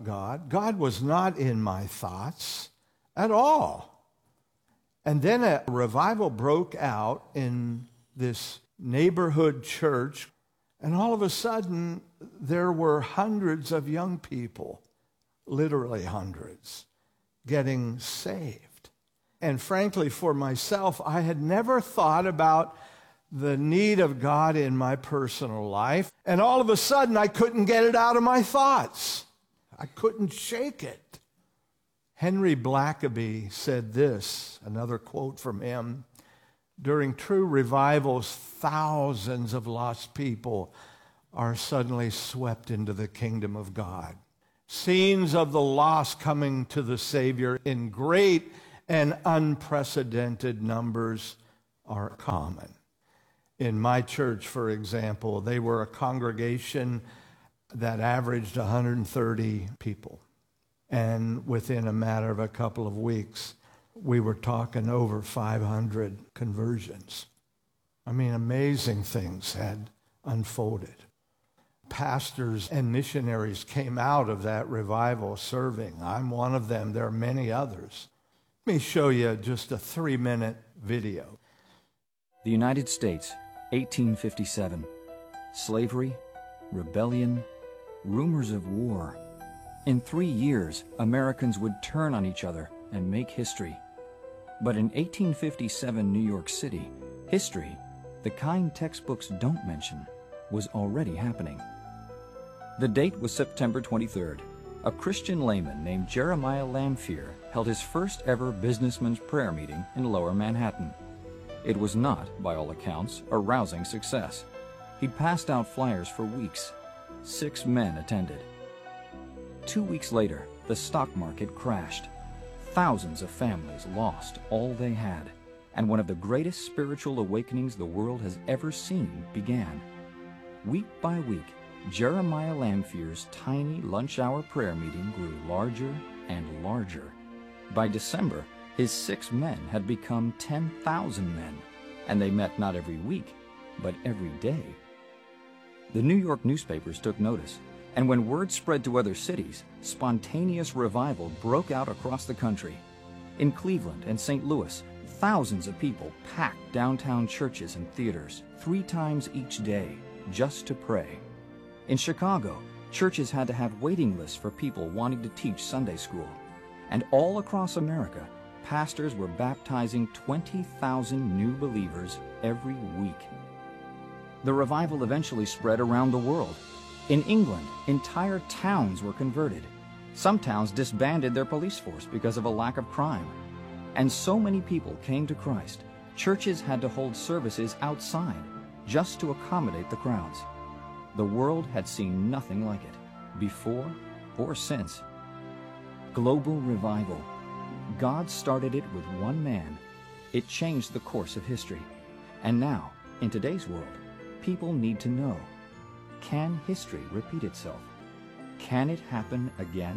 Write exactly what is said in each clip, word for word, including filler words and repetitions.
about God. God was not in my thoughts at all. And then a revival broke out in this neighborhood church, and all of a sudden, there were hundreds of young people, literally hundreds, getting saved. And frankly, for myself, I had never thought about the need of God in my personal life, and all of a sudden, I couldn't get it out of my thoughts. I couldn't shake it. Henry Blackaby said this, another quote from him: during true revivals, thousands of lost people are suddenly swept into the kingdom of God. Scenes of the lost coming to the Savior in great and unprecedented numbers are common. In my church, for example, they were a congregation that averaged one hundred thirty people. And within a matter of a couple of weeks, we were talking over five hundred conversions. I mean, amazing things had unfolded. Pastors and missionaries came out of that revival serving. I'm one of them. There are many others. Let me show you just a three-minute video. The United States, eighteen fifty-seven. Slavery, rebellion, rumors of war. In three years, Americans would turn on each other and make history. But in eighteen fifty-seven New York City, history, the kind textbooks don't mention, was already happening. The date was September twenty-third. A Christian layman named Jeremiah Lanphier held his first ever businessman's prayer meeting in Lower Manhattan. It was not, by all accounts, a rousing success. He'd passed out flyers for weeks. Six men attended. Two weeks later, the stock market crashed. Thousands of families lost all they had, and one of the greatest spiritual awakenings the world has ever seen began. Week by week, Jeremiah Lanphier's tiny lunch-hour prayer meeting grew larger and larger. By December, his six men had become ten thousand men, and they met not every week, but every day. The New York newspapers took notice, and when word spread to other cities, spontaneous revival broke out across the country. In Cleveland and Saint Louis, thousands of people packed downtown churches and theaters three times each day just to pray. In Chicago, churches had to have waiting lists for people wanting to teach Sunday school. And all across America, pastors were baptizing twenty thousand new believers every week. The revival eventually spread around the world. In England, entire towns were converted. Some towns disbanded their police force because of a lack of crime. And so many people came to Christ, churches had to hold services outside just to accommodate the crowds. The world had seen nothing like it, before or since. Global revival. God started it with one man. It changed the course of history. And now, in today's world, people need to know, can history repeat itself? Can it happen again?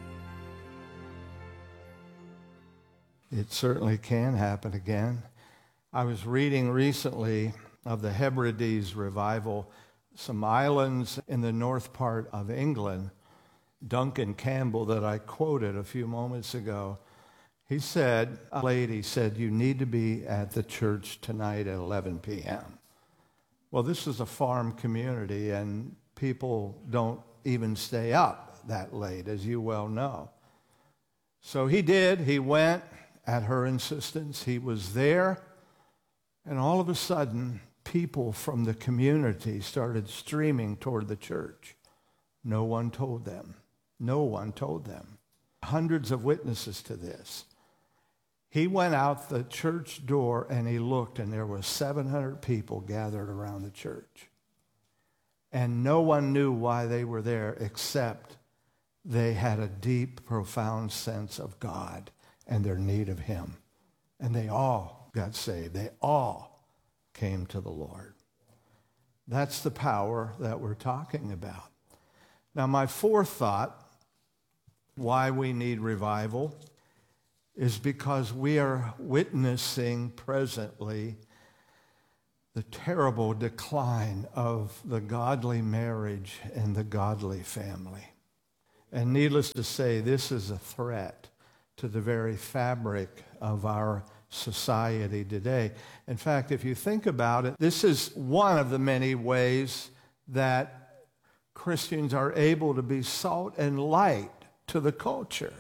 It certainly can happen again. I was reading recently of the Hebrides revival, some islands in the north part of England. Duncan Campbell, that I quoted a few moments ago, he said, a lady said, you need to be at the church tonight at eleven p.m. Well, this is a farm community, and people don't even stay up that late, as you well know. So he did. He went at her insistence. He was there, and all of a sudden, people from the community started streaming toward the church. No one told them. No one told them. Hundreds of witnesses to this. He went out the church door and he looked, and there were seven hundred people gathered around the church. And no one knew why they were there except they had a deep, profound sense of God and their need of Him. And they all got saved. They all came to the Lord. That's the power that we're talking about. Now, my fourth thought, why we need revival, is because we are witnessing presently the terrible decline of the godly marriage and the godly family. And needless to say, this is a threat to the very fabric of our society today. In fact, if you think about it, this is one of the many ways that Christians are able to be salt and light to the culture.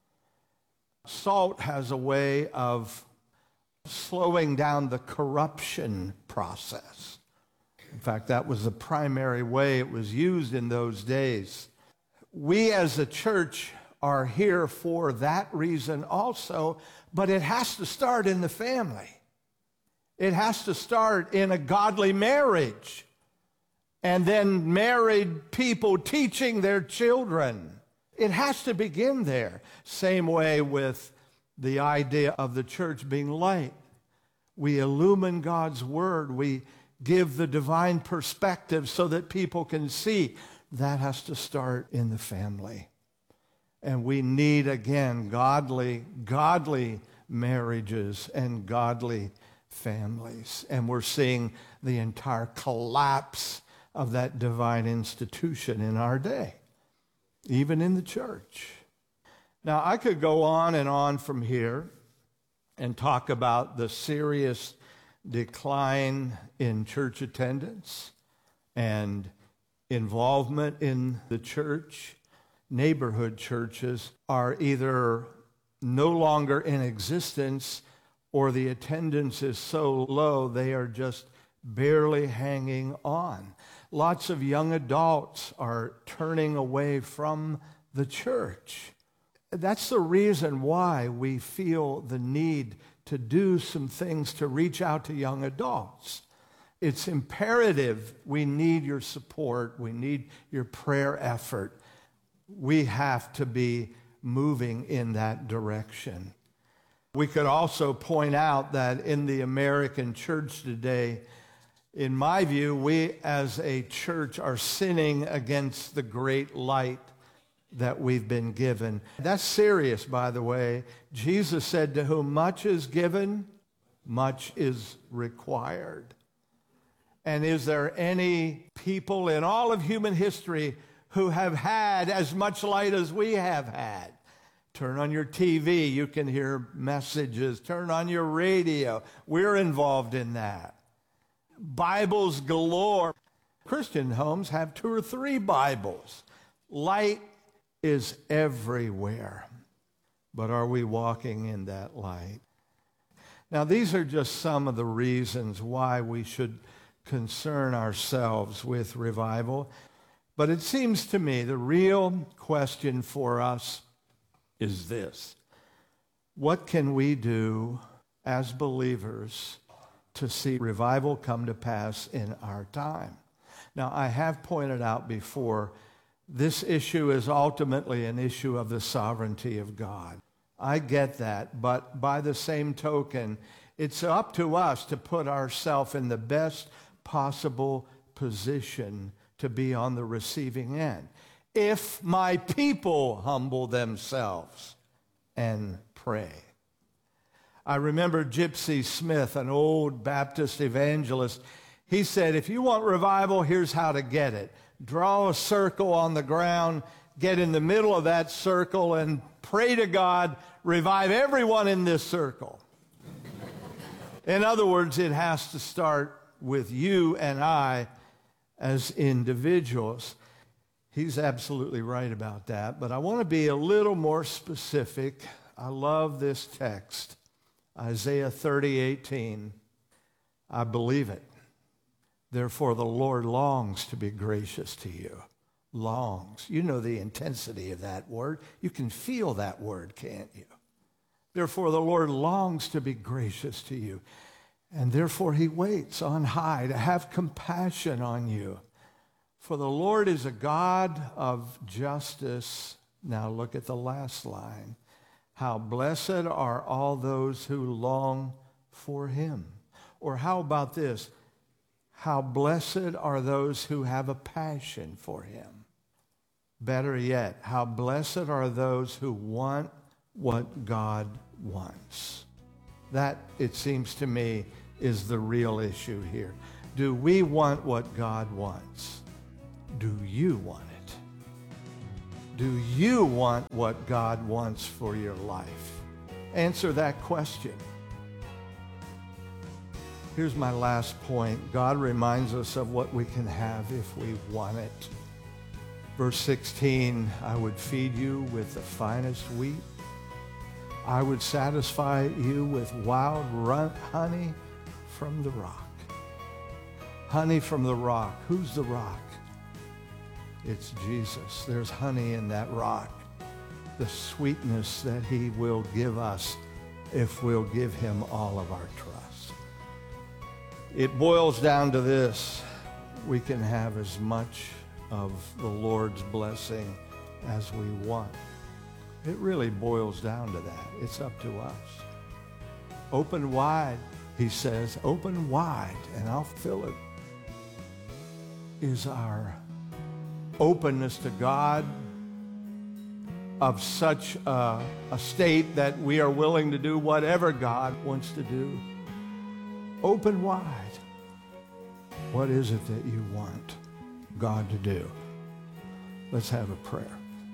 Salt has a way of slowing down the corruption process. In fact, that was the primary way it was used in those days. We as a church are here for that reason also, but it has to start in the family. It has to start in a godly marriage, and then married people teaching their children. It has to begin there. Same way with the idea of the church being light. We illumine God's word. We give the divine perspective so that people can see. That has to start in the family. And we need, again, godly, godly marriages and godly families. And we're seeing the entire collapse of that divine institution in our day, even in the church. Now, I could go on and on from here and talk about the serious decline in church attendance and involvement in the church. Neighborhood churches are either no longer in existence or the attendance is so low they are just barely hanging on. Lots of young adults are turning away from the church. That's the reason why we feel the need to do some things to reach out to young adults. It's imperative. We need your support. We need your prayer effort. We have to be moving in that direction. We could also point out that in the American church today, in my view, we as a church are sinning against the great light that we've been given. That's serious, by the way. Jesus said, to whom much is given, much is required. And is there any people in all of human history who have had as much light as we have had? Turn on your T V, you can hear messages. Turn on your radio. We're involved in that. Bibles galore. Christian homes have two or three Bibles. Light is everywhere. But are we walking in that light? Now, these are just some of the reasons why we should concern ourselves with revival. But it seems to me the real question for us is this: what can we do as believers to see revival come to pass in our time? Now, I have pointed out before, this issue is ultimately an issue of the sovereignty of God. I get that, but by the same token, it's up to us to put ourselves in the best possible position to be on the receiving end. If my people humble themselves and pray. I remember Gypsy Smith, an old Baptist evangelist. He said, if you want revival, here's how to get it. Draw a circle on the ground, get in the middle of that circle, and pray to God, revive everyone in this circle. In other words, it has to start with you and I as individuals. He's absolutely right about that, but I want to be a little more specific. I love this text, Isaiah thirty eighteen. I believe it. Therefore, the Lord longs to be gracious to you. Longs. You know the intensity of that word. You can feel that word, can't you? Therefore, the Lord longs to be gracious to you. And therefore, he waits on high to have compassion on you. For the Lord is a God of justice. Now look at the last line. How blessed are all those who long for him. Or how about this? How blessed are those who have a passion for him. Better yet, how blessed are those who want what God wants. That, it seems to me, is the real issue here. Do we want what God wants? Do you want it? Do you want what God wants for your life? Answer that question. Here's my last point. God reminds us of what we can have if we want it. Verse sixteen, I would feed you with the finest wheat. I would satisfy you with wild run- honey from the rock. Honey from the rock. Who's the rock? It's Jesus. There's honey in that rock. The sweetness that he will give us if we'll give him all of our trust. It boils down to this. We can have as much of the Lord's blessing as we want. It really boils down to that. It's up to us. Open wide, he says. Open wide, and I'll fill it. Is our openness to God of such a, a state that we are willing to do whatever God wants to do? Open wide. What is it that you want God to do? Let's have a prayer.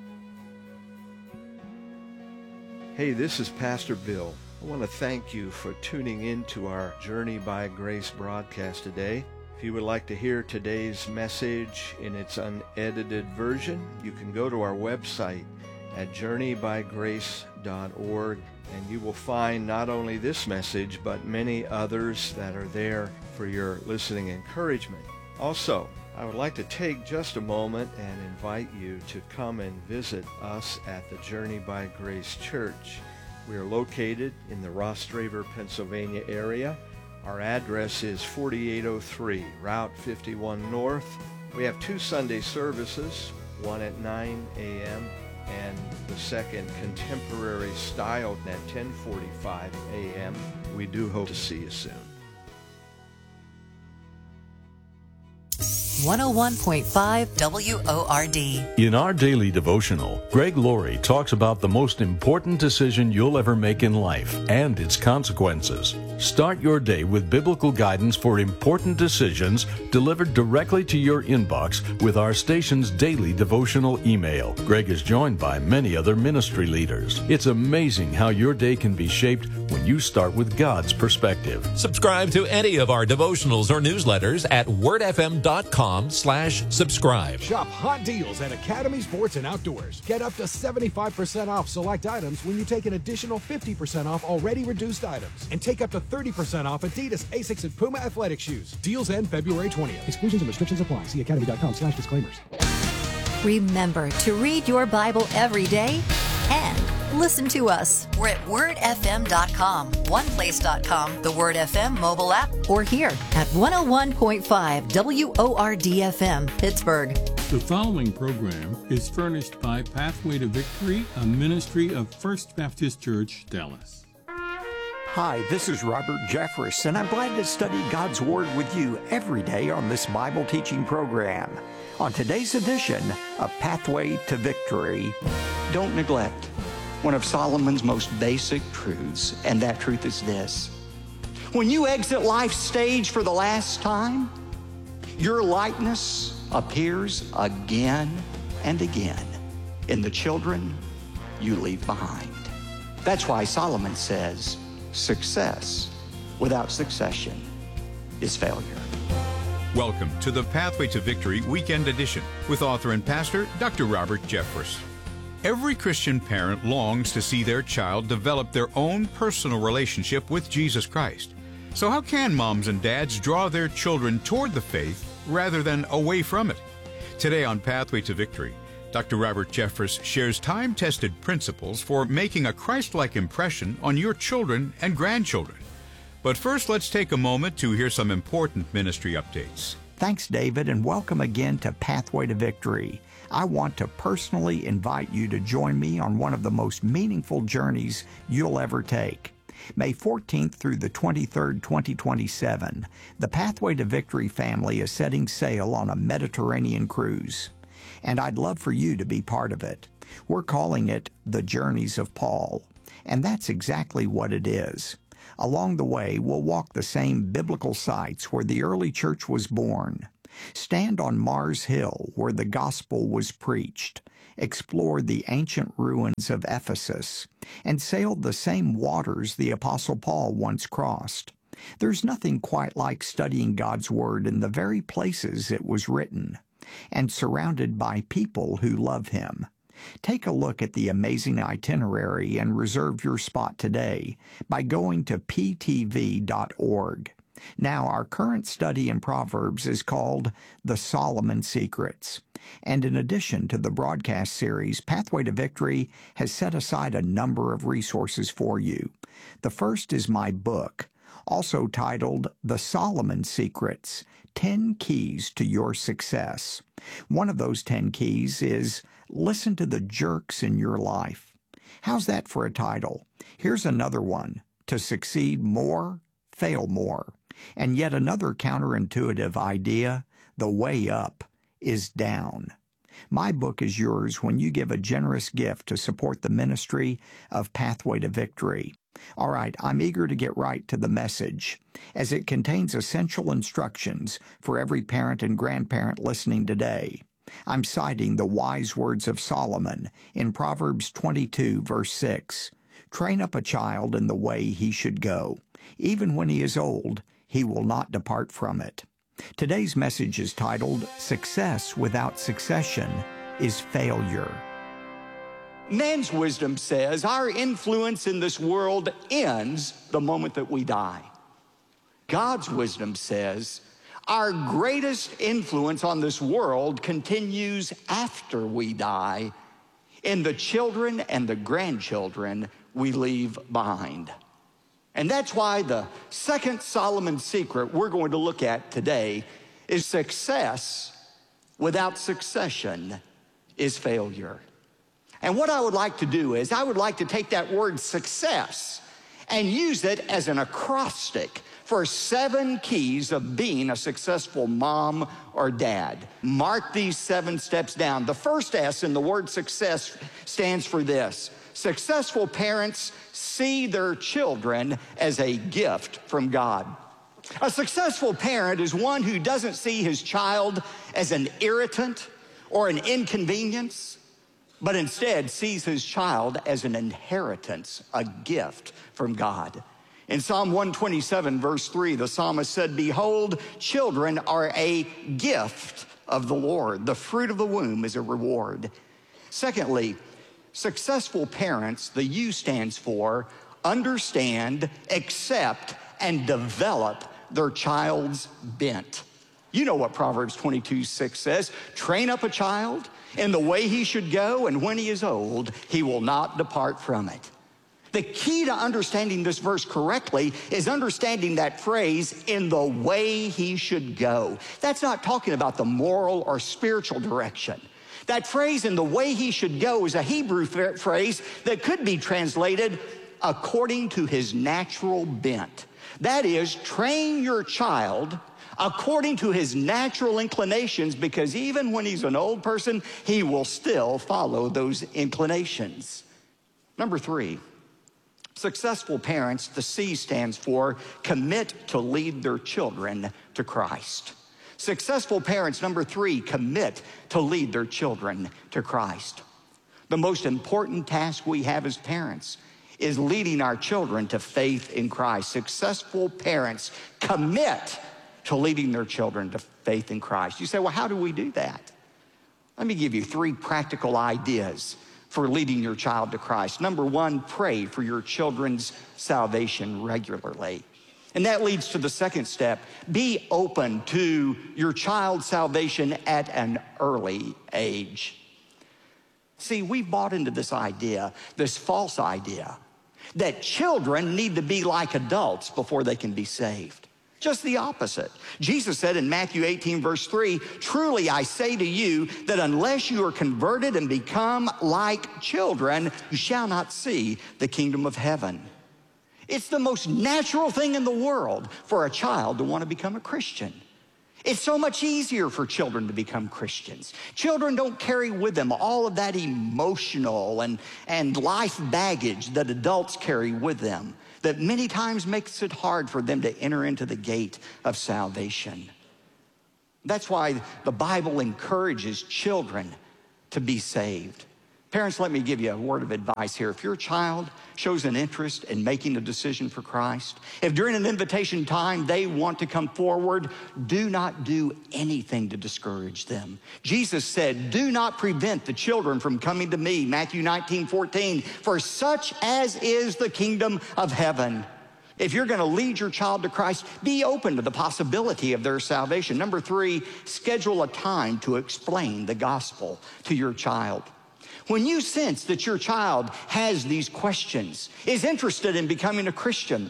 Hey, this is Pastor Bill. I want to thank you for tuning in to our Journey by Grace broadcast today. If you would like to hear today's message in its unedited version, you can go to our website at journey by grace dot org, and you will find not only this message, but many others that are there for your listening encouragement. Also, I would like to take just a moment and invite you to come and visit us at the Journey by Grace Church. We are located in the Rostraver, Pennsylvania area. Our address is forty-eight oh three Route fifty-one North. We have two Sunday services, one at nine a.m. and the second contemporary style at ten forty-five a.m. We do hope to see you soon. one oh one point five W O R D. In our daily devotional, Greg Laurie talks about the most important decision you'll ever make in life and its consequences. Start your day with biblical guidance for important decisions delivered directly to your inbox with our station's daily devotional email. Greg is joined by many other ministry leaders. It's amazing how your day can be shaped when you start with God's perspective. Subscribe to any of our devotionals or newsletters at word f m dot com slash subscribe. Shop hot deals at Academy Sports and Outdoors. Get up to seventy-five percent off select items when you take an additional fifty percent off already reduced items. And take up to thirty percent off Adidas, Asics, and Puma athletic shoes. Deals end February twentieth. Exclusions and restrictions apply. See academy dot com slash disclaimers. Remember to read your Bible every day and listen to us. We're at word f m dot com, one place dot com, the Word F M mobile app, or here at one oh one point five W O R D F M, Pittsburgh. The following program is furnished by Pathway to Victory, a ministry of First Baptist Church, Dallas. Hi, this is Robert Jeffress, and I'm glad to study God's Word with you every day on this Bible teaching program. On today's edition of Pathway to Victory, don't neglect one of Solomon's most basic truths, and that truth is this. When you exit life's stage for the last time, your likeness appears again and again in the children you leave behind. That's why Solomon says, success without succession is failure. Welcome to the Pathway to Victory Weekend Edition with author and pastor Doctor Robert Jeffress. Every Christian parent longs to see their child develop their own personal relationship with Jesus Christ. So how can moms and dads draw their children toward the faith rather than away from it? Today on Pathway to Victory, Doctor Robert Jeffress shares time-tested principles for making a Christ-like impression on your children and grandchildren. But first, let's take a moment to hear some important ministry updates. Thanks, David, and welcome again to Pathway to Victory. I want to personally invite you to join me on one of the most meaningful journeys you'll ever take. May fourteenth through the twenty-third, twenty twenty-seven, the Pathway to Victory family is setting sail on a Mediterranean cruise, and I'd love for you to be part of it. We're calling it The Journeys of Paul, and that's exactly what it is. Along the way, we'll walk the same biblical sites where the early church was born, stand on Mars Hill where the gospel was preached, explored the ancient ruins of Ephesus, and sailed the same waters the Apostle Paul once crossed. There's nothing quite like studying God's Word in the very places it was written, and surrounded by people who love Him. Take a look at the amazing itinerary and reserve your spot today by going to p t v dot org. Now, our current study in Proverbs is called The Solomon Secrets. And in addition to the broadcast series, Pathway to Victory has set aside a number of resources for you. The first is my book, also titled The Solomon Secrets, ten Keys to Your Success. One of those ten keys is listen to the jerks in your life. How's that for a title? Here's another one, To Succeed More, Fail More. And yet another counterintuitive idea, the way up is down. My book is yours when you give a generous gift to support the ministry of Pathway to Victory. All right, I'm eager to get right to the message, as it contains essential instructions for every parent and grandparent listening today. I'm citing the wise words of Solomon in Proverbs twenty-two, verse six. Train up a child in the way he should go. Even when he is old, he will not depart from it. Today's message is titled, Success Without Succession is Failure. Man's wisdom says our influence in this world ends the moment that we die. God's wisdom says our greatest influence on this world continues after we die in the children and the grandchildren we leave behind. And that's why the second Solomon secret we're going to look at today is success without succession is failure. And what I would like to do is I would like to take that word success and use it as an acrostic for seven keys of being a successful mom or dad. Mark these seven steps down. The first S in the word success stands for this. Successful parents see their children as a gift from God. A successful parent is one who doesn't see his child as an irritant or an inconvenience, but instead sees his child as an inheritance, a gift from God. In Psalm one twenty-seven, verse three, the psalmist said, Behold, children are a gift of the Lord. The fruit of the womb is a reward. Secondly, successful parents, the U stands for understand, accept, and develop their child's bent. You know what Proverbs twenty-two, six says, train up a child in the way he should go, and when he is old, he will not depart from it. The key to understanding this verse correctly is understanding that phrase, in the way he should go. That's not talking about the moral or spiritual direction. That phrase, in the way he should go, is a Hebrew phrase that could be translated according to his natural bent. That is, train your child according to his natural inclinations, because even when he's an old person, he will still follow those inclinations. Number three, successful parents, the C stands for commit to lead their children to Christ. Successful parents, number three, commit to lead their children to Christ. The most important task we have as parents is leading our children to faith in Christ. Successful parents commit to leading their children to faith in Christ. You say, well, how do we do that? Let me give you three practical ideas for leading your child to Christ. Number one, pray for your children's salvation regularly. And that leads to the second step. Be open to your child's salvation at an early age. See, we've bought into this idea, this false idea, that children need to be like adults before they can be saved. Just the opposite. Jesus said in Matthew eighteen, verse three, truly I say to you that unless you are converted and become like children, you shall not see the kingdom of heaven. It's the most natural thing in the world for a child to want to become a Christian. It's so much easier for children to become Christians. Children don't carry with them all of that emotional and, and life baggage that adults carry with them, that many times makes it hard for them to enter into the gate of salvation. That's why the Bible encourages children to be saved. Parents, let me give you a word of advice here. If your child shows an interest in making a decision for Christ, if during an invitation time they want to come forward, do not do anything to discourage them. Jesus said, do not prevent the children from coming to me, Matthew nineteen fourteen, for such as is the kingdom of heaven. If you're going to lead your child to Christ, be open to the possibility of their salvation. Number three, schedule a time to explain the gospel to your child. When you sense that your child has these questions, is interested in becoming a Christian,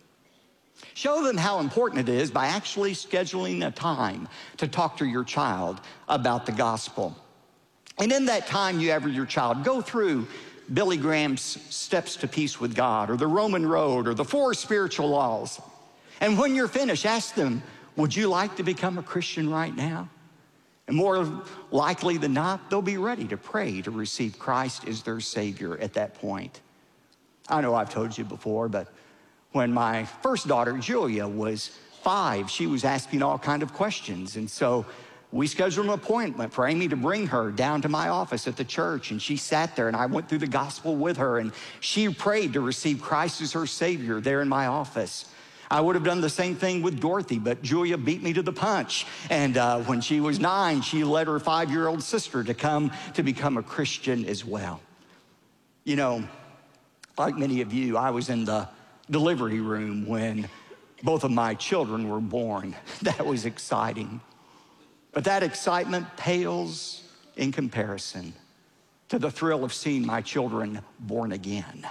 show them how important it is by actually scheduling a time to talk to your child about the gospel. And in that time you have with your child, go through Billy Graham's Steps to Peace with God, or the Roman Road, or the Four Spiritual Laws. And when you're finished, ask them, would you like to become a Christian right now? And more likely than not, they'll be ready to pray to receive Christ as their Savior at that point. I know I've told you before, but when my first daughter, Julia, was five, she was asking all kinds of questions. And so we scheduled an appointment for Amy to bring her down to my office at the church. And she sat there, and I went through the gospel with her. And she prayed to receive Christ as her Savior there in my office. I would have done the same thing with Dorothy, but Julia beat me to the punch. And uh, when she was nine, she led her five-year-old sister to come to become a Christian as well. You know, like many of you, I was in the delivery room when both of my children were born. That was exciting. But that excitement pales in comparison to the thrill of seeing my children born again.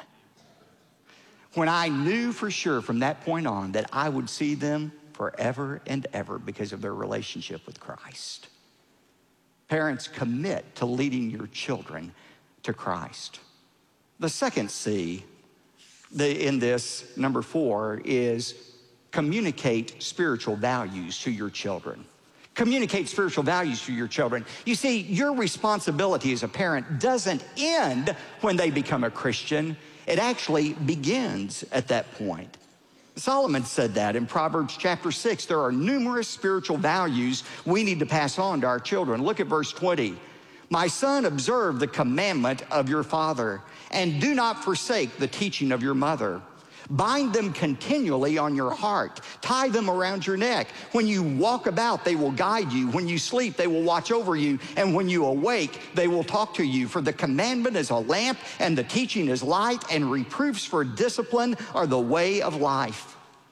When I knew for sure from that point on that I would see them forever and ever because of their relationship with Christ. Parents, commit to leading your children to Christ. The second C the, in this, number four, is communicate spiritual values to your children. Communicate spiritual values to your children. You see, your responsibility as a parent doesn't end when they become a Christian. It actually begins at that point. Solomon said that in Proverbs chapter six. There are numerous spiritual values we need to pass on to our children. Look at verse twenty. My son, observe the commandment of your father, and do not forsake the teaching of your mother. Bind them continually on your heart. Tie them around your neck. When you walk about, they will guide you. When you sleep, they will watch over you. And when you awake, they will talk to you. For the commandment is a lamp, and the teaching is light, and reproofs for discipline are the way of life.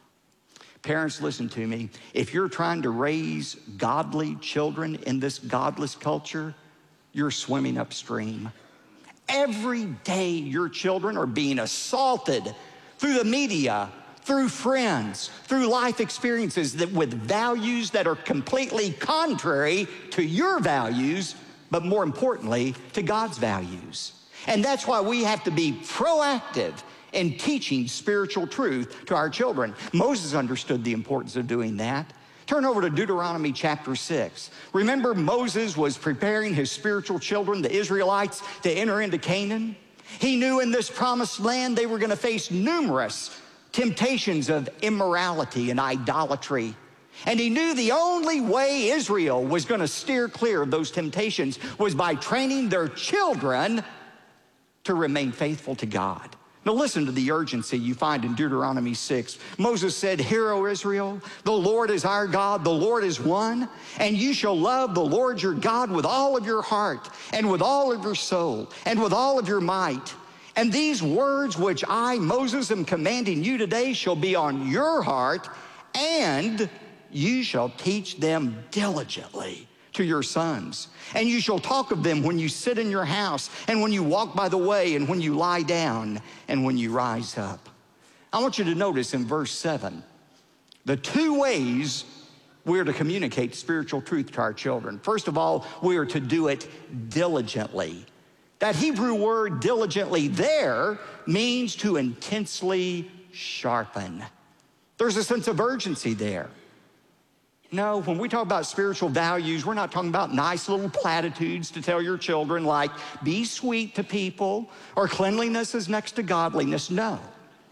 Parents, listen to me. If you're trying to raise godly children in this godless culture, you're swimming upstream. Every day, your children are being assaulted through the media, through friends, through life experiences that with values that are completely contrary to your values, but more importantly, to God's values. And that's why we have to be proactive in teaching spiritual truth to our children. Moses understood the importance of doing that. Turn over to Deuteronomy chapter six. Remember, Moses was preparing his spiritual children, the Israelites, to enter into Canaan. He knew in this promised land they were going to face numerous temptations of immorality and idolatry. And he knew the only way Israel was going to steer clear of those temptations was by training their children to remain faithful to God. Now listen to the urgency you find in Deuteronomy six. Moses said, Hear, O Israel, the Lord is our God, the Lord is one, and you shall love the Lord your God with all of your heart, and with all of your soul, and with all of your might. And these words which I, Moses, am commanding you today shall be on your heart, and you shall teach them diligently to your sons. And you shall talk of them when you sit in your house, and when you walk by the way, and when you lie down, and when you rise up. I want you to notice in verse seven, the two ways we are to communicate spiritual truth to our children. First of all, we are to do it diligently. That Hebrew word diligently there means to intensely sharpen. There's a sense of urgency there. No, when we talk about spiritual values, we're not talking about nice little platitudes to tell your children like, be sweet to people, or cleanliness is next to godliness. No.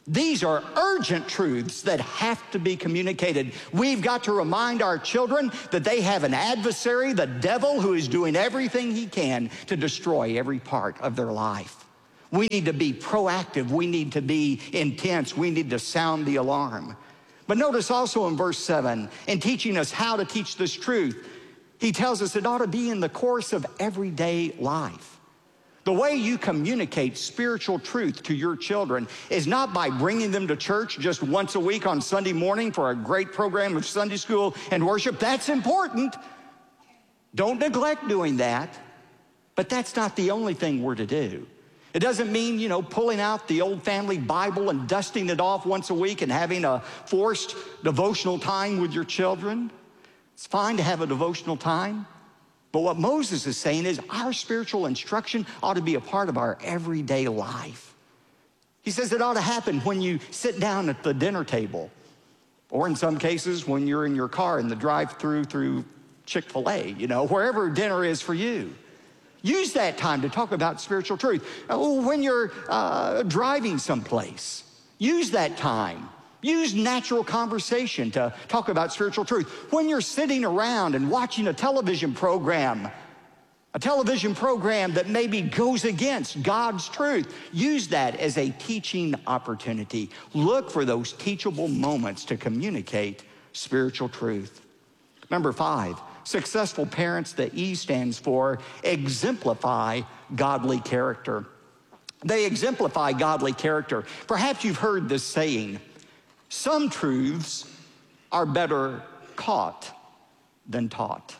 These are urgent truths that have to be communicated. We've got to remind our children that they have an adversary, the devil, who is doing everything he can to destroy every part of their life. We need to be proactive. We need to be intense. We need to sound the alarm. But notice also in verse seven, in teaching us how to teach this truth, he tells us it ought to be in the course of everyday life. The way you communicate spiritual truth to your children is not by bringing them to church just once a week on Sunday morning for a great program of Sunday school and worship. That's important. Don't neglect doing that. But that's not the only thing we're to do. It doesn't mean, you know, pulling out the old family Bible and dusting it off once a week and having a forced devotional time with your children. It's fine to have a devotional time. But what Moses is saying is our spiritual instruction ought to be a part of our everyday life. He says it ought to happen when you sit down at the dinner table, or in some cases when you're in your car in the drive-through through Chick-fil-A, you know, wherever dinner is for you. Use that time to talk about spiritual truth. Oh, when you're uh, driving someplace, use that time. Use natural conversation to talk about spiritual truth. When you're sitting around and watching a television program, a television program that maybe goes against God's truth, use that as a teaching opportunity. Look for those teachable moments to communicate spiritual truth. Number five, successful parents, the E stands for exemplify godly character. They exemplify godly character. Perhaps you've heard this saying, some truths are better caught than taught.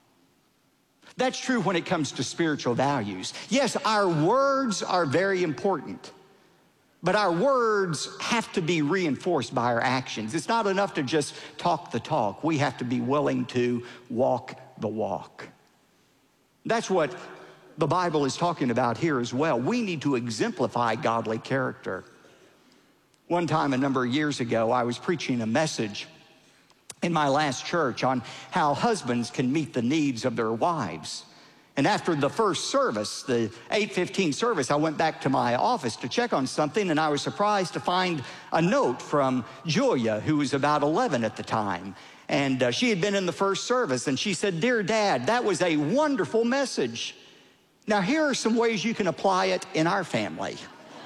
That's true when it comes to spiritual values. Yes, our words are very important, but our words have to be reinforced by our actions. It's not enough to just talk the talk. We have to be willing to walk the walk. That's what the Bible is talking about here as well. We need to exemplify godly character. One time a number of years ago, I was preaching a message in my last church on how husbands can meet the needs of their wives. And after the first service, the eight fifteen service, I went back to my office to check on something, and I was surprised to find a note from Julia, who was about eleven at the time. And uh, she had been in the first service, and she said, "Dear Dad, that was a wonderful message. Now here are some ways you can apply it in our family."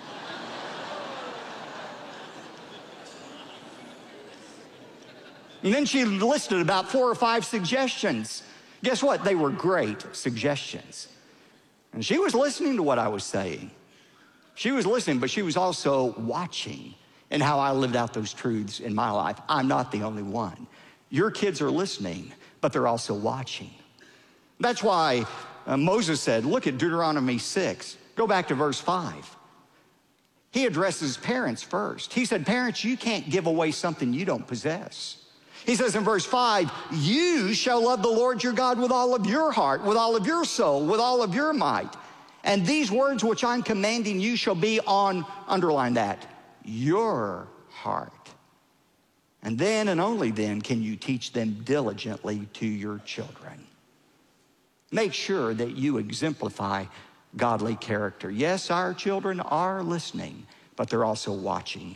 And then she listed about four or five suggestions. Guess what? They were great suggestions. And she was listening to what I was saying. She was listening, but she was also watching in how I lived out those truths in my life. I'm not the only one. Your kids are listening, but they're also watching. That's why uh, Moses said, look at Deuteronomy six. Go back to verse five. He addresses parents first. He said, parents, you can't give away something you don't possess. He says in verse five, you shall love the Lord your God with all of your heart, with all of your soul, with all of your might. And these words which I'm commanding you shall be on, underline that, your heart. And then and only then can you teach them diligently to your children. Make sure that you exemplify godly character. Yes, our children are listening, but they're also watching.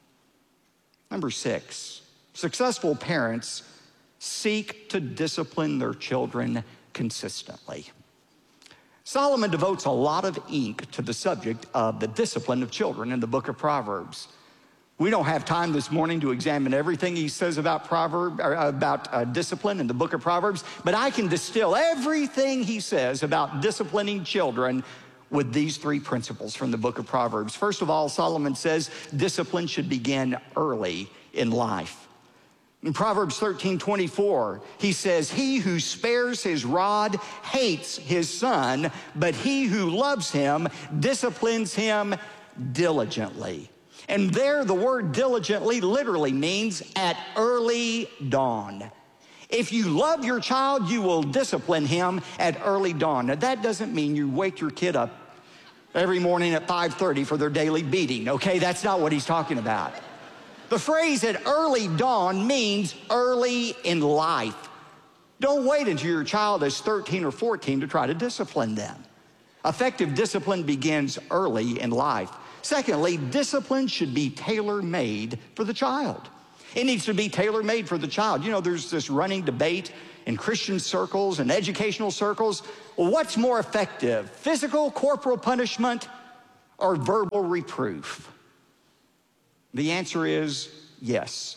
Number six. Successful parents seek to discipline their children consistently. Solomon devotes a lot of ink to the subject of the discipline of children in the book of Proverbs. We don't have time this morning to examine everything he says about Proverb, or about uh, discipline in the book of Proverbs, but I can distill everything he says about disciplining children with these three principles from the book of Proverbs. First of all, Solomon says discipline should begin early in life. In Proverbs thirteen twenty-four, he says, he who spares his rod hates his son, but he who loves him disciplines him diligently. And there, the word diligently literally means at early dawn. If you love your child, you will discipline him at early dawn. Now, that doesn't mean you wake your kid up every morning at five thirty for their daily beating, okay? That's not what he's talking about. The phrase at early dawn means early in life. Don't wait until your child is thirteen or fourteen to try to discipline them. Effective discipline begins early in life. Secondly, discipline should be tailor-made for the child. It needs to be tailor-made for the child. You know, there's this running debate in Christian circles and educational circles. Well, what's more effective, physical corporal punishment or verbal reproof? The answer is yes.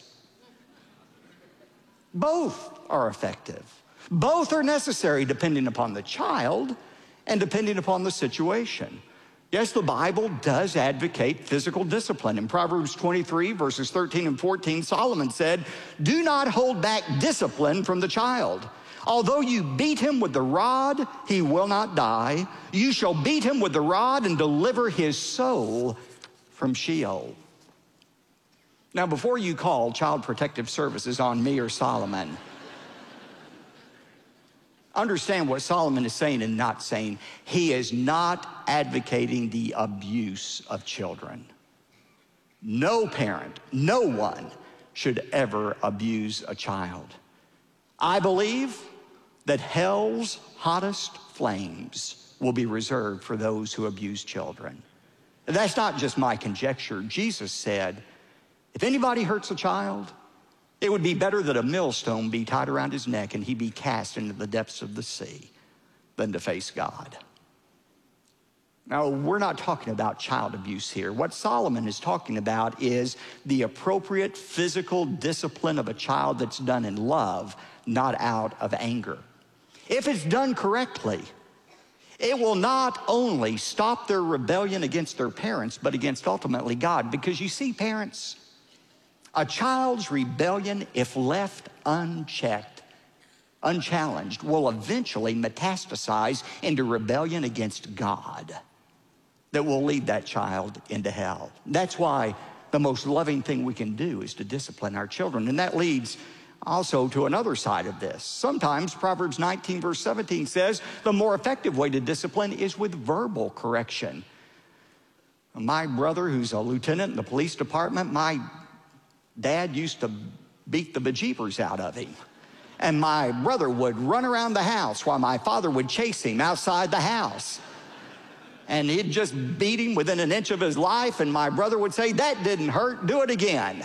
Both are effective. Both are necessary depending upon the child and depending upon the situation. Yes, the Bible does advocate physical discipline. In Proverbs twenty-three, verses thirteen and fourteen, Solomon said, "Do not hold back discipline from the child. Although you beat him with the rod, he will not die. You shall beat him with the rod and deliver his soul from Sheol." Now, before you call Child Protective Services on me or Solomon, understand what Solomon is saying and not saying. He is not advocating the abuse of children. No parent, no one should ever abuse a child. I believe that hell's hottest flames will be reserved for those who abuse children. And that's not just my conjecture. Jesus said, if anybody hurts a child, it would be better that a millstone be tied around his neck and he be cast into the depths of the sea than to face God. Now, we're not talking about child abuse here. What Solomon is talking about is the appropriate physical discipline of a child that's done in love, not out of anger. If it's done correctly, it will not only stop their rebellion against their parents, but against ultimately God. Because you see, parents, a child's rebellion, if left unchecked, unchallenged, will eventually metastasize into rebellion against God that will lead that child into hell. That's why the most loving thing we can do is to discipline our children. And that leads also to another side of this. Sometimes Proverbs nineteen verse seventeen says the more effective way to discipline is with verbal correction. My brother, who's a lieutenant in the police department, my dad used to beat the bejeepers out of him. And my brother would run around the house while my father would chase him outside the house. And he'd just beat him within an inch of his life, and my brother would say, "That didn't hurt, do it again."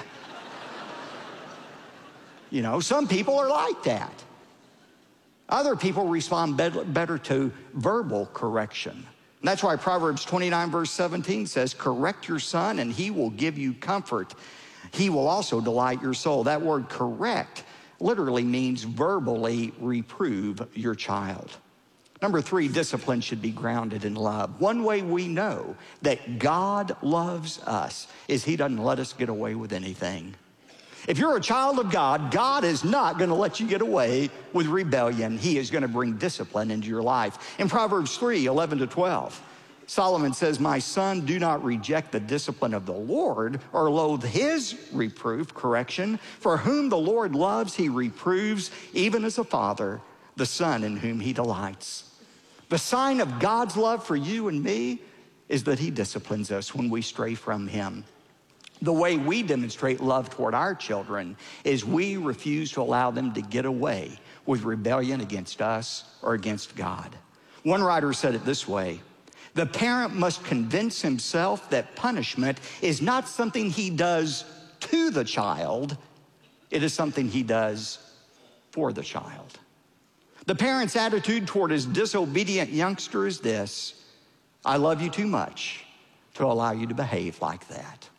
You know, some people are like that. Other people respond better to verbal correction. And that's why Proverbs twenty-nine verse seventeen says, "Correct your son and he will give you comfort. He will also delight your soul." That word correct literally means verbally reprove your child. Number three, discipline should be grounded in love. One way we know that God loves us is he doesn't let us get away with anything. If you're a child of God, God is not going to let you get away with rebellion. He is going to bring discipline into your life. In Proverbs three, eleven to twelve, Solomon says, "My son, do not reject the discipline of the Lord or loathe his reproof," correction. "For whom the Lord loves, he reproves, even as a father, the son in whom he delights." The sign of God's love for you and me is that he disciplines us when we stray from him. The way we demonstrate love toward our children is we refuse to allow them to get away with rebellion against us or against God. One writer said it this way: the parent must convince himself that punishment is not something he does to the child, it is something he does for the child. The parent's attitude toward his disobedient youngster is this: I love you too much to allow you to behave like that.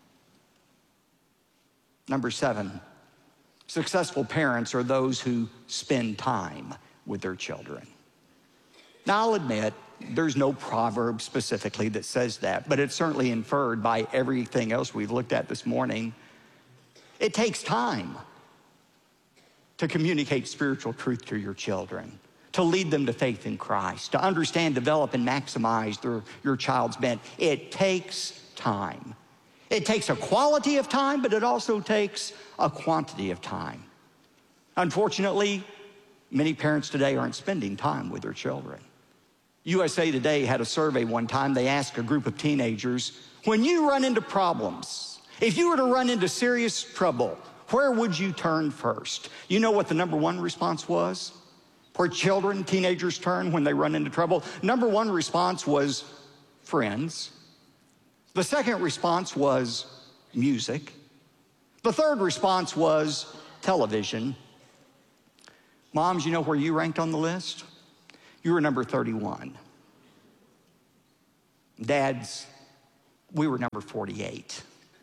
Number seven, successful parents are those who spend time with their children. Now, I'll admit, there's no proverb specifically that says that, but it's certainly inferred by everything else we've looked at this morning. It takes time to communicate spiritual truth to your children, to lead them to faith in Christ, to understand, develop, and maximize their, your child's bent. It takes time. It takes a quality of time, but it also takes a quantity of time. Unfortunately, many parents today aren't spending time with their children. U S A Today had a survey one time. They asked a group of teenagers, when you run into problems, if you were to run into serious trouble, where would you turn first? You know what the number one response was? where children, teenagers turn when they run into trouble. Number one response was friends. The second response was music. The third response was television. Moms, you know where you ranked on the list? You were number thirty-one. Dads, we were number forty-eight.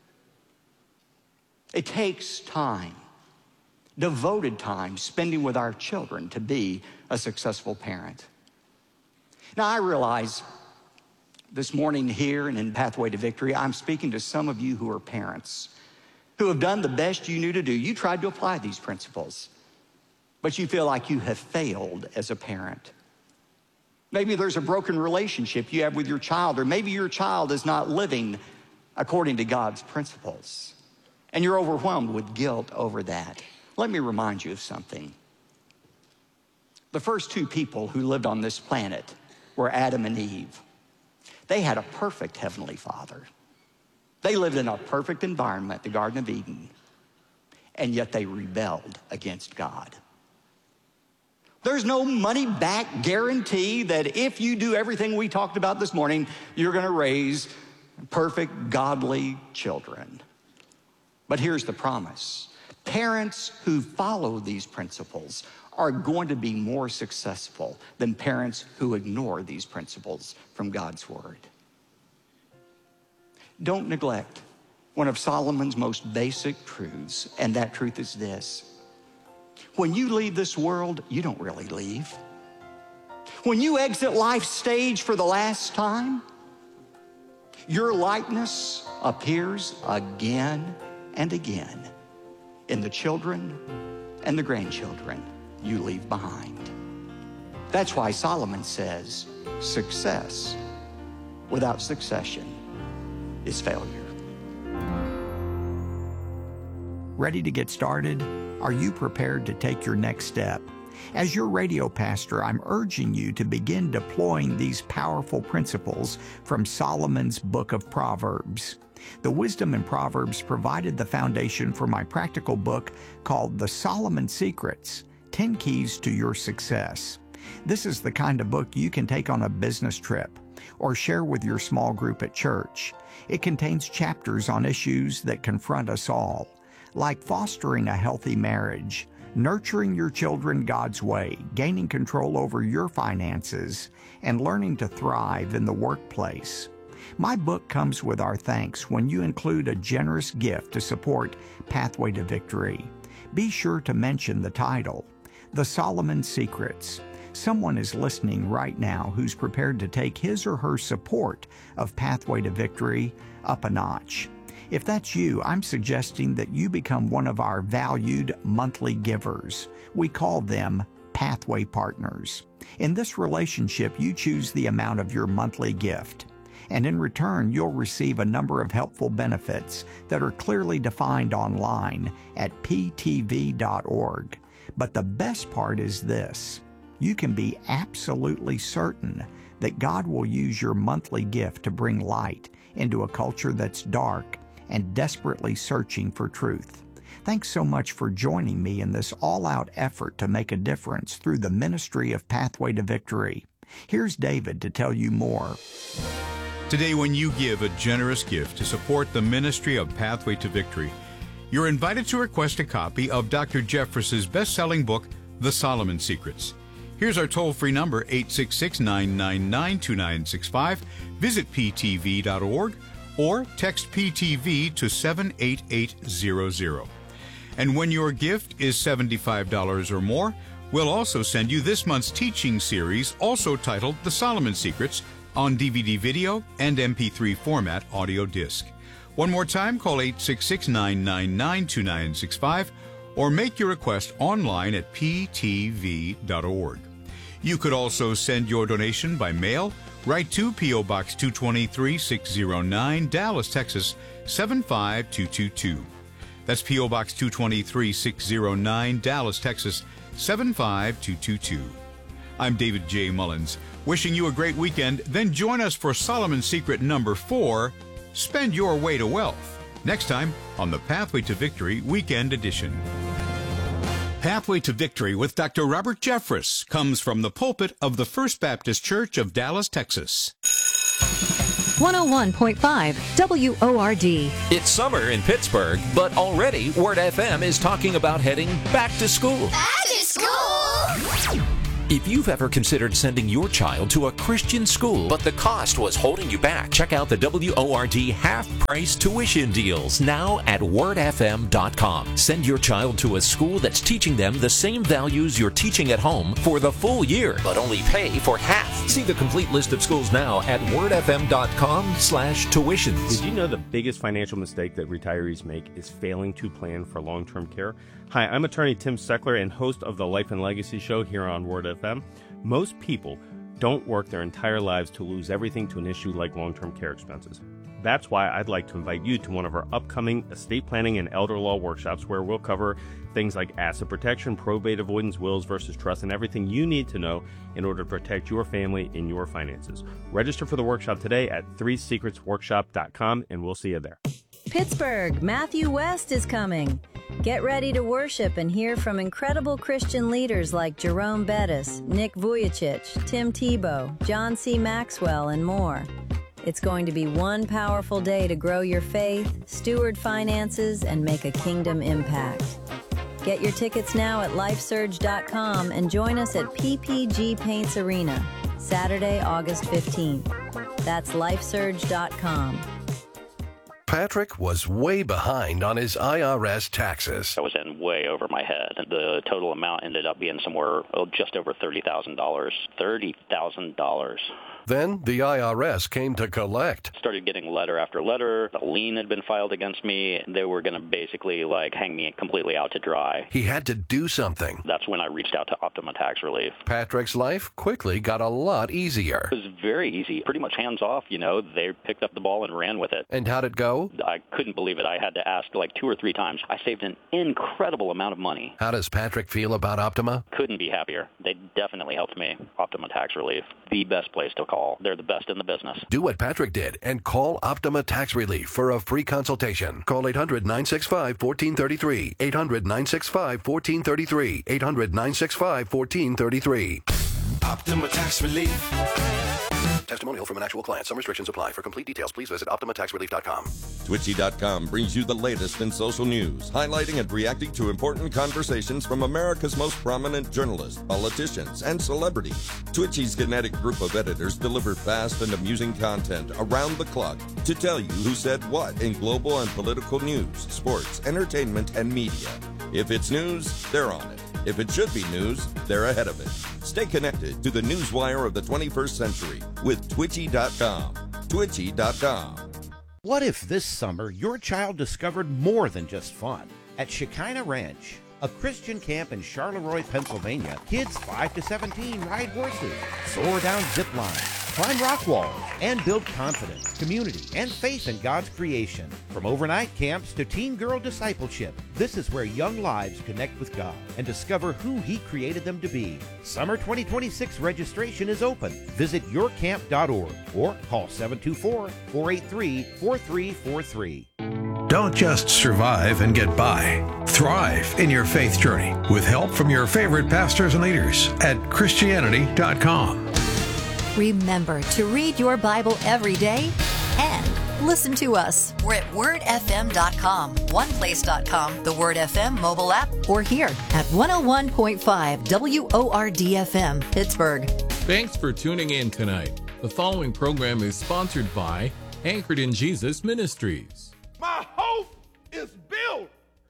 It takes time, devoted time, spending with our children to be a successful parent. Now, I realize this morning here and in Pathway to Victory, I'm speaking to some of you who are parents, who have done the best you knew to do. You tried to apply these principles, but you feel like you have failed as a parent. Maybe there's a broken relationship you have with your child, or maybe your child is not living according to God's principles, and you're overwhelmed with guilt over that. Let me remind you of something. The first two people who lived on this planet were Adam and Eve. They had a perfect Heavenly Father. They lived in a perfect environment, the Garden of Eden, and yet they rebelled against God. There's no money-back guarantee that if you do everything we talked about this morning, you're going to raise perfect, godly children. But here's the promise. Parents who follow these principles are going to be more successful than parents who ignore these principles from God's Word. Don't neglect one of Solomon's most basic truths, and that truth is this. When you leave this world, you don't really leave. When you exit life's stage for the last time, your likeness appears again and again in the children and the grandchildren you leave behind. That's why Solomon says, success without succession is failure. Ready to get started? Are you prepared to take your next step? As your radio pastor, I'm urging you to begin deploying these powerful principles from Solomon's book of Proverbs. The wisdom in Proverbs provided the foundation for my practical book called The Solomon Secrets, ten Keys to Your Success. This is the kind of book you can take on a business trip or share with your small group at church. It contains chapters on issues that confront us all, like fostering a healthy marriage, nurturing your children God's way, gaining control over your finances, and learning to thrive in the workplace. My book comes with our thanks when you include a generous gift to support Pathway to Victory. Be sure to mention the title, The Solomon Secrets. Someone is listening right now who's prepared to take his or her support of Pathway to Victory up a notch. If that's you, I'm suggesting that you become one of our valued monthly givers. We call them Pathway Partners. In this relationship, you choose the amount of your monthly gift, and in return, you'll receive a number of helpful benefits that are clearly defined online at p t v dot org. But the best part is this. You can be absolutely certain that God will use your monthly gift to bring light into a culture that's dark and desperately searching for truth. Thanks so much for joining me in this all-out effort to make a difference through the ministry of Pathway to Victory. Here's David to tell you more. Today, when you give a generous gift to support the ministry of Pathway to Victory, you're invited to request a copy of Doctor Jeffress's best-selling book, The Solomon Secrets. Here's our toll-free number, eight six six, nine nine nine, two nine six five. Visit p t v dot org or text P T V to seven eight eight zero zero. And when your gift is seventy-five dollars or more, we'll also send you this month's teaching series, also titled The Solomon Secrets, on D V D video and M P three format audio disc. One more time, call eight six six, nine nine nine, two nine six five or make your request online at p t v dot org. You could also send your donation by mail. Write to P O. Box two twenty-three, six oh nine, Dallas, Texas, seven five two two two. That's P O. Box two twenty-three, six oh nine, Dallas, Texas, seven five two two two. I'm David J. Mullins, wishing you a great weekend. Then join us for Solomon Secret number four, Spend Your Way to Wealth, next time on the Pathway to Victory Weekend Edition. Pathway to Victory with Doctor Robert Jeffress comes from the pulpit of the First Baptist Church of Dallas, Texas. one oh one point five W O R D. It's summer in Pittsburgh, but already Word F M is talking about heading back to school. Back to school! If you've ever considered sending your child to a Christian school, but the cost was holding you back, check out the W O R D half-price tuition deals now at word f m dot com. Send your child to a school that's teaching them the same values you're teaching at home for the full year, but only pay for half. See the complete list of schools now at word f m dot com slash tuitions. Did you know the biggest financial mistake that retirees make is failing to plan for long-term care? Hi, I'm attorney Tim Steckler and host of the Life and Legacy Show here on Word F M. Most people don't work their entire lives to lose everything to an issue like long-term care expenses. That's why I'd like to invite you to one of our upcoming estate planning and elder law workshops where we'll cover things like asset protection, probate avoidance, wills versus trust, and everything you need to know in order to protect your family and your finances. Register for the workshop today at three secrets workshop dot com and we'll see you there. Pittsburgh, Matthew West is coming. Get ready to worship and hear from incredible Christian leaders like Jerome Bettis, Nick Vujicic, Tim Tebow, John C. Maxwell, and more. It's going to be one powerful day to grow your faith, steward finances, and make a kingdom impact. Get your tickets now at life surge dot com and join us at P P G Paints Arena, Saturday, August fifteenth. That's life surge dot com. Patrick was way behind on his I R S taxes. I was in way over my head. The total amount ended up being somewhere oh, just over thirty thousand dollars. thirty thousand dollars. Then the I R S came to collect. Started getting letter after letter. A lien had been filed against me. They were going to basically like hang me completely out to dry. He had to do something. That's when I reached out to Optima Tax Relief. Patrick's life quickly got a lot easier. It was very easy. Pretty much hands off, you know. They picked up the ball and ran with it. And how'd it go? I couldn't believe it. I had to ask like two or three times. I saved an incredible amount of money. How does Patrick feel about Optima? Couldn't be happier. They definitely helped me. Optima Tax Relief. The best place to call. They're the best in the business. Do what Patrick did and call Optima Tax Relief for a free consultation. Call eight hundred, nine six five, one four three three. eight hundred, nine six five, one four three three. eight hundred, nine six five, one four three three. Optima Tax Relief. Testimonial from an actual client. Some restrictions apply. For complete details, please visit optima tax relief dot com. Twitchy dot com brings you the latest in social news, highlighting and reacting to important conversations from America's most prominent journalists, politicians, and celebrities. Twitchy's kinetic group of editors deliver fast and amusing content around the clock to tell you who said what in global and political news, sports, entertainment, and media. If it's news, they're on it. If it should be news, they're ahead of it. Stay connected to the newswire of the twenty-first century with Twitchy dot com. Twitchy dot com. What if this summer your child discovered more than just fun? At Shekinah Ranch, a Christian camp in Charleroi, Pennsylvania, kids five to seventeen ride horses, soar down zip lines, climb rock walls, and build confidence, community, and faith in God's creation. From overnight camps to teen girl discipleship, this is where young lives connect with God and discover who He created them to be. Summer twenty twenty-six registration is open. Visit your camp dot org or call seven two four, four eight three, four three four three. Don't just survive and get by. Thrive in your faith journey with help from your favorite pastors and leaders at Christianity dot com. Remember to read your Bible every day and listen to us. We're at word f m dot com, one place dot com, the Word F M mobile app, or here at one oh one point five W O R D F M, Pittsburgh. Thanks for tuning in tonight. The following program is sponsored by Anchored in Jesus Ministries. My hope is built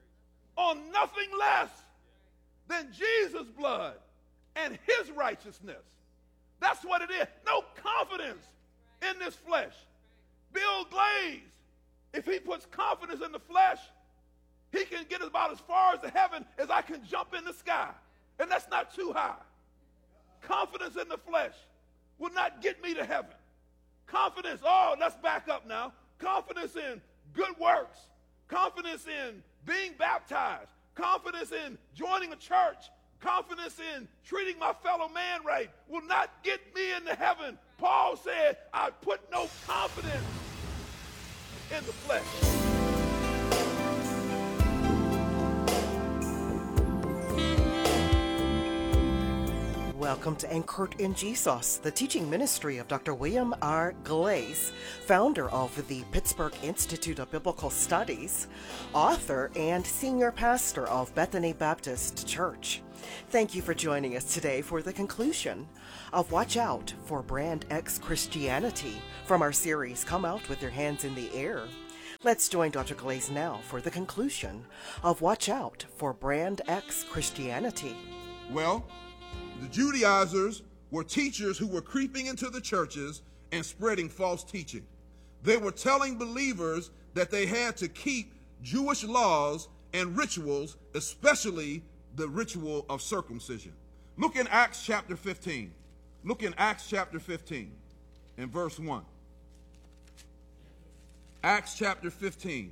on nothing less than Jesus' blood and His righteousness. That's what it is. No confidence in this flesh. Bill Glaze, if he puts confidence in the flesh, he can get about as far as the heaven as I can jump in the sky. And that's not too high. Confidence in the flesh will not get me to heaven. Confidence, oh, let's back up now. Confidence in good works. Confidence in being baptized. Confidence in joining a church. Confidence in treating my fellow man right will not get me into heaven. Paul said, I put no confidence in the flesh. Welcome to Anchored in Jesus, the teaching ministry of Doctor William R. Glaze, founder of the Pittsburgh Institute of Biblical Studies, author and senior pastor of Bethany Baptist Church. Thank you for joining us today for the conclusion of Watch Out for Brand X Christianity from our series Come Out with Your Hands in the Air. Let's join Doctor Glaze now for the conclusion of Watch Out for Brand X Christianity. Well, the Judaizers were teachers who were creeping into the churches and spreading false teaching. They were telling believers that they had to keep Jewish laws and rituals, especially the ritual of circumcision. Look in Acts chapter fifteen. Look in Acts chapter fifteen and verse one. Acts chapter fifteen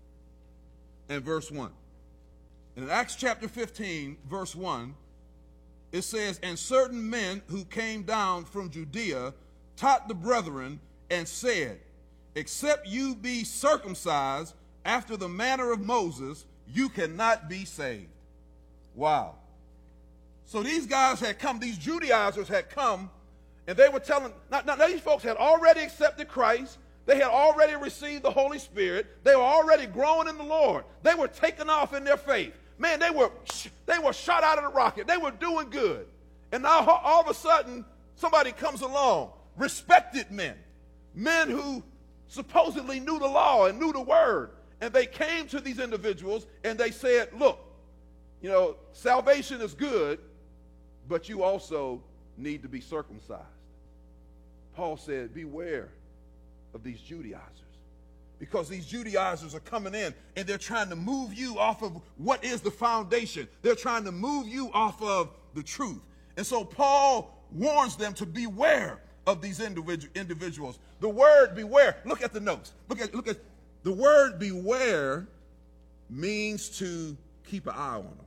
and verse one. In Acts chapter fifteen, verse one, it says, "And certain men who came down from Judea taught the brethren and said, Except you be circumcised after the manner of Moses, you cannot be saved." Wow. So these guys had come, these Judaizers had come, and they were telling, now, now these folks had already accepted Christ. They had already received the Holy Spirit. They were already growing in the Lord. They were taking off in their faith. Man, they were they were shot out of the rocket. They were doing good. And now all of a sudden, somebody comes along, respected men, men who supposedly knew the law and knew the word. And they came to these individuals and they said, look, you know, salvation is good, but you also need to be circumcised. Paul said, beware of these Judaizers. Because these Judaizers are coming in and they're trying to move you off of what is the foundation. They're trying to move you off of the truth. And so Paul warns them to beware of these individu- individuals. The word beware, look at the notes. Look at, look at the word beware means to keep an eye on them.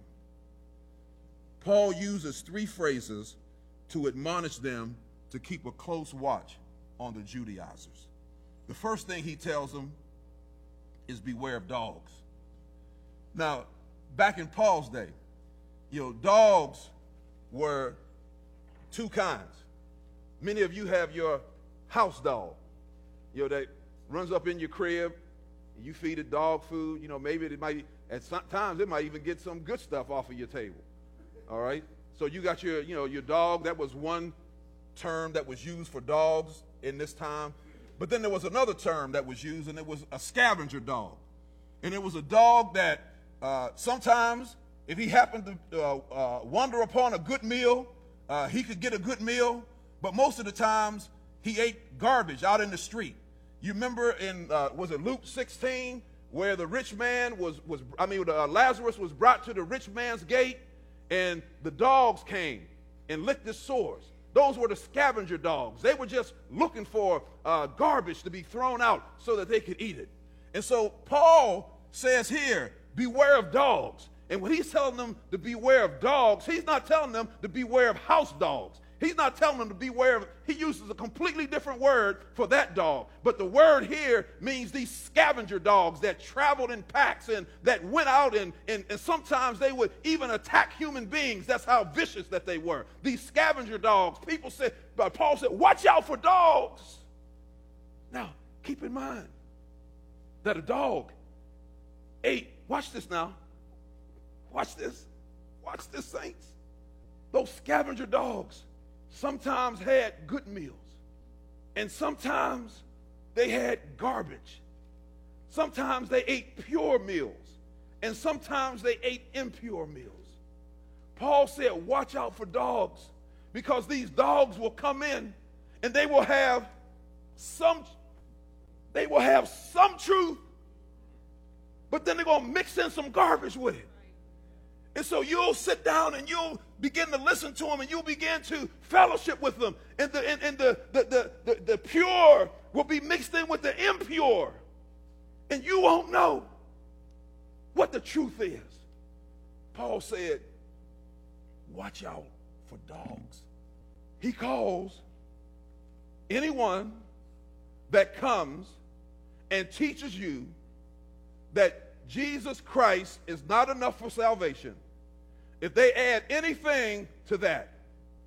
Paul uses three phrases to admonish them to keep a close watch on the Judaizers. The first thing he tells them is beware of dogs. Now, back in Paul's day, you know, dogs were two kinds. Many of you have your house dog, you know, that runs up in your crib, and you feed it dog food. You know, maybe it might, at some times it might even get some good stuff off of your table. All right? So you got your, you know, your dog. That was one term that was used for dogs in this time. But then there was another term that was used, and it was a scavenger dog. And it was a dog that uh, sometimes, if he happened to uh, uh, wander upon a good meal, uh, he could get a good meal. But most of the times, he ate garbage out in the street. You remember in, uh, was it Luke sixteen, where the rich man was, was I mean, uh, Lazarus was brought to the rich man's gate, and the dogs came and licked his sores. Those were the scavenger dogs. They were just looking for uh, garbage to be thrown out so that they could eat it. And so Paul says here, beware of dogs. And when he's telling them to beware of dogs, he's not telling them to beware of house dogs. He's not telling them to beware of, he uses a completely different word for that dog. But the word here means these scavenger dogs that traveled in packs and that went out and, and, and sometimes they would even attack human beings. That's how vicious that they were. These scavenger dogs, people said, but Paul said, watch out for dogs. Now, keep in mind that a dog ate, watch this now, watch this, watch this, saints. Those scavenger dogs sometimes had good meals, and sometimes they had garbage. Sometimes they ate pure meals, and sometimes they ate impure meals. Paul said, watch out for dogs, because these dogs will come in and they will have some, they will have some truth, but then they're going to mix in some garbage with it. And so you'll sit down and you'll begin to listen to them and you'll begin to fellowship with them. And the, and, and the, the, the, the, the pure will be mixed in with the impure. And you won't know what the truth is. Paul said, watch out for dogs. He calls anyone that comes and teaches you that Jesus Christ is not enough for salvation. If they add anything to that,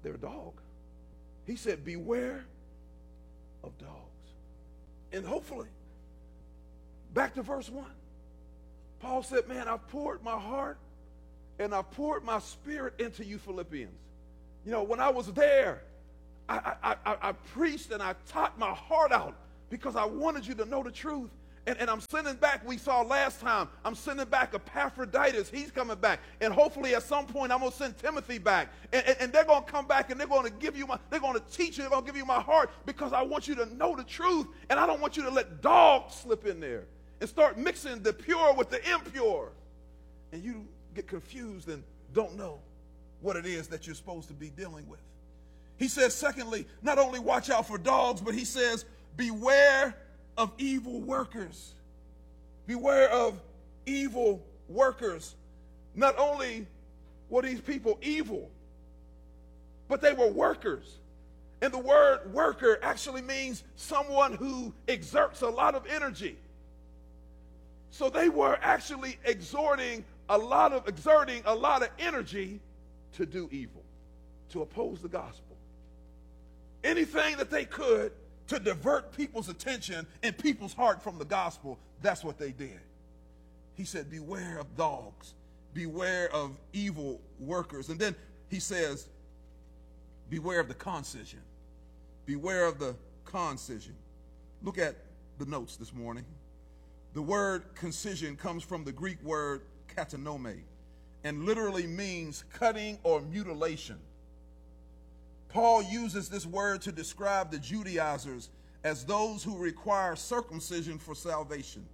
they're a dog. He said, beware of dogs. And hopefully, back to verse one. Paul said, man, I poured my heart and I poured my spirit into you Philippians. You know, when I was there, I, I, I, I preached and I taught my heart out because I wanted you to know the truth. And, and I'm sending back, we saw last time, I'm sending back Epaphroditus. He's coming back. And hopefully at some point I'm going to send Timothy back. And, and, and they're going to come back and they're going to give you my, they're going to teach you, they're going to give you my heart because I want you to know the truth. And I don't want you to let dogs slip in there and start mixing the pure with the impure. And you get confused and don't know what it is that you're supposed to be dealing with. He says, secondly, not only watch out for dogs, but he says, beware of evil workers. Beware of evil workers. Not only were these people evil, but they were workers. And the word worker actually means someone who exerts a lot of energy. So they were actually exerting a lot of exerting a lot of energy to do evil, to oppose the gospel. Anything that they could to divert people's attention and people's heart from the gospel, that's what they did. He said, beware of dogs, beware of evil workers. And then he says, beware of the concision. Beware of the concision. Look at the notes this morning. The word concision comes from the Greek word katanome and literally means cutting or mutilation. Paul uses this word to describe the Judaizers as those who require circumcision for salvation.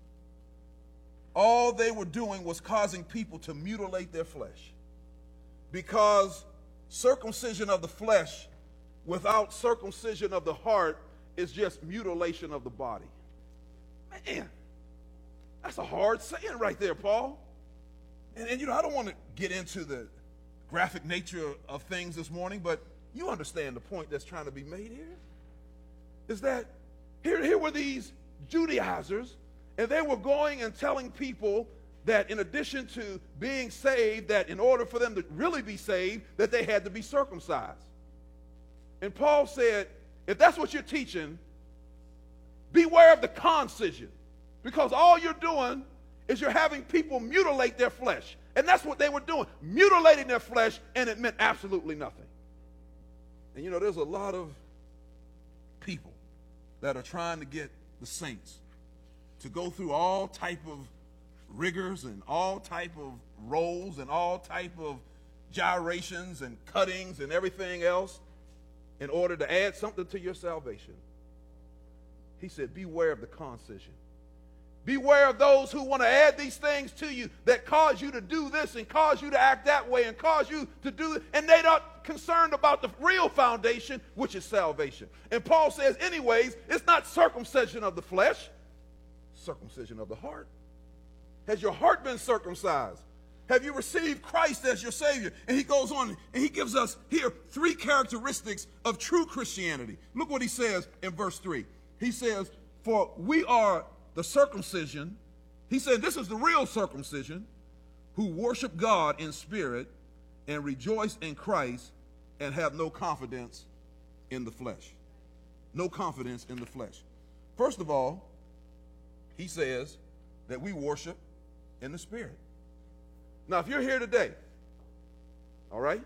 All they were doing was causing people to mutilate their flesh, because circumcision of the flesh without circumcision of the heart is just mutilation of the body. Man, that's a hard saying right there, Paul. And, and you know, I don't want to get into the graphic nature of things this morning, but you understand the point that's trying to be made here. Is that here, here were these Judaizers, and they were going and telling people that in addition to being saved, that in order for them to really be saved, that they had to be circumcised. And Paul said, if that's what you're teaching, beware of the concision, because all you're doing is you're having people mutilate their flesh. And that's what they were doing, mutilating their flesh, and it meant absolutely nothing. And you know, there's a lot of people that are trying to get the saints to go through all type of rigors and all type of rolls and all type of gyrations and cuttings and everything else in order to add something to your salvation. He said, beware of the concision. Beware of those who want to add these things to you that cause you to do this and cause you to act that way and cause you to do, and they're not concerned about the real foundation, which is salvation. And Paul says, anyways, it's not circumcision of the flesh, circumcision of the heart. Has your heart been circumcised? Have you received Christ as your Savior? And he goes on and he gives us here three characteristics of true Christianity. Look what he says in verse three. He says, for we are the circumcision, he said this is the real circumcision, who worship God in spirit and rejoice in Christ and have no confidence in the flesh. No confidence in the flesh. First of all, he says that we worship in the spirit. Now, if you're here today, all right,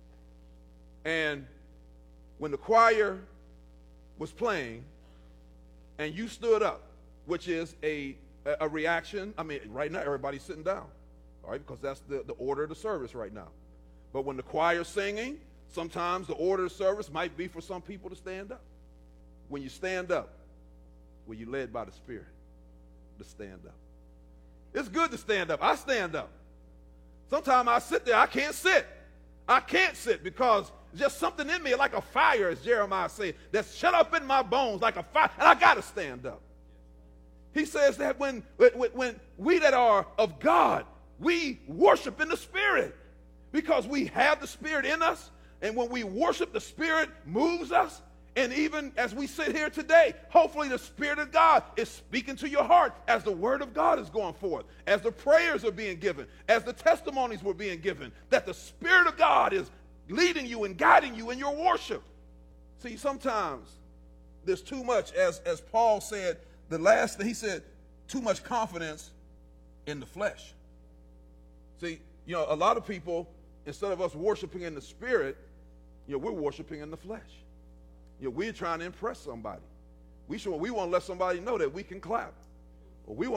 and when the choir was playing and you stood up, which is a, a reaction. I mean, right now, everybody's sitting down, all right, because that's the, the order of the service right now. But when the choir's singing, sometimes the order of service might be for some people to stand up. When you stand up, were you led by the Spirit to stand up? It's good to stand up. I stand up. Sometimes I sit there. I can't sit. I can't sit because just something in me, like a fire, as Jeremiah said, that's shut up in my bones like a fire, and I got to stand up. He says that when, when, when we that are of God, we worship in the Spirit because we have the Spirit in us. And when we worship, the Spirit moves us. And even as we sit here today, hopefully the Spirit of God is speaking to your heart as the Word of God is going forth, as the prayers are being given, as the testimonies were being given, that the Spirit of God is leading you and guiding you in your worship. See, sometimes there's too much, as, as Paul said, the last thing he said, too much confidence in the flesh. See, you know, a lot of people, instead of us worshiping in the spirit, you know, we're worshiping in the flesh. You know, we're trying to impress somebody. We should, we want to let somebody know that we can clap. Or we want